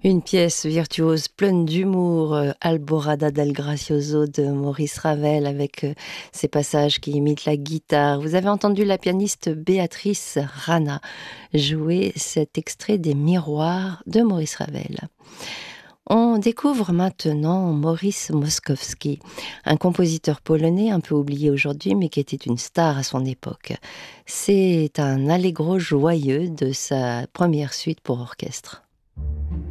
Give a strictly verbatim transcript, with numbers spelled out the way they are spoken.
Une pièce virtuose pleine d'humour, heu, Alborada del Gracioso de Maurice Ravel avec, heu, ses passages qui imitent la guitare. Vous avez entendu la pianiste Béatrice Rana jouer cet extrait des Miroirs de Maurice Ravel. On découvre maintenant Maurice Moszkowski, un compositeur polonais un peu oublié aujourd'hui, mais qui était une star à son époque. C'est un allegro joyeux de sa première suite pour orchestre.